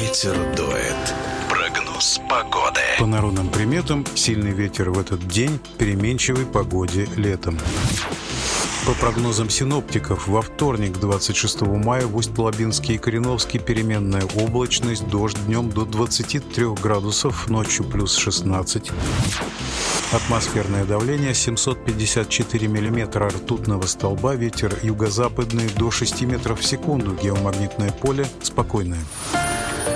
ветер дует. Прогноз погоды. По народным приметам, сильный ветер в этот день, переменчивой погоде летом. По прогнозам синоптиков, во вторник, 26 мая, в Усть-Лабинске и Кореновске переменная облачность, дождь днем до 23 градусов, ночью плюс 16. Атмосферное давление 754 миллиметра ртутного столба, ветер юго-западный до 6 метров в секунду, геомагнитное поле спокойное.